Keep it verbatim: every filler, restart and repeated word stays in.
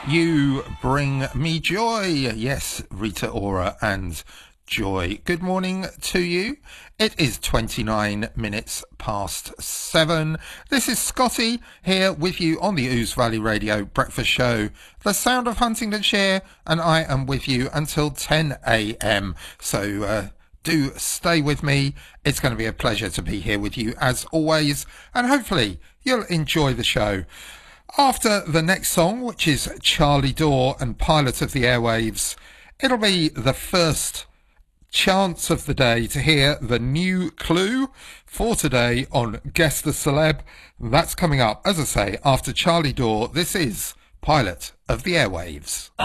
You bring me joy. Yes, Rita Ora and Joy. Good morning to you. It is twenty-nine minutes past seven. This is Scotty here with you on the Ouse Valley Radio Breakfast Show, the sound of Huntingdonshire, and I am with you until ten a.m. So uh, do stay with me. It's going to be a pleasure to be here with you as always, and hopefully you'll enjoy the show. After the next song, which is Charlie Dore and Pilot of the Airwaves, it'll be the first chance of the day to hear the new clue for today on Guess the Celeb. That's coming up, as I say, after Charlie Dore. This is Pilot of the Airwaves.